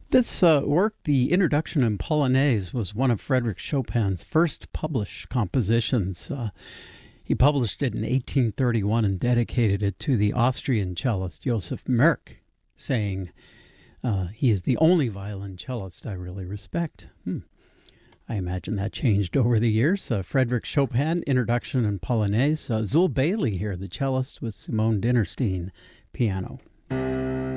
This work, the Introduction in Polonaise, was one of Frédéric Chopin's first published compositions. He published it in 1831 and dedicated it to the Austrian cellist Joseph Merck, saying, he is the only violoncellist I really respect. I imagine that changed over the years. Frédéric Chopin, Introduction in Polonaise. Zul Bailey here, the cellist, with Simone Dinnerstein, piano.